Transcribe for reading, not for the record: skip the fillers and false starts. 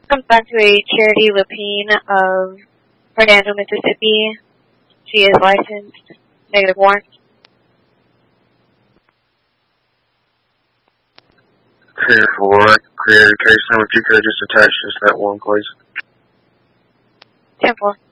Comes back to a Charity Lapine of Fernando, Mississippi. She is licensed. -1. Clear for clear case number 2 code, just attached to that one, please. 10-4.